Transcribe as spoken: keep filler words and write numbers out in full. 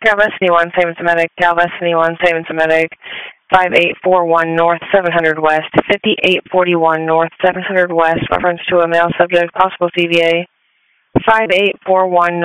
Cal Destiny one, Savings Medic, Cal Destiny one, Savings Medic, five eight four one North, seven hundred West, fifty-eight forty-one North, seven hundred West, reference to a male subject, possible C V A, five eight four one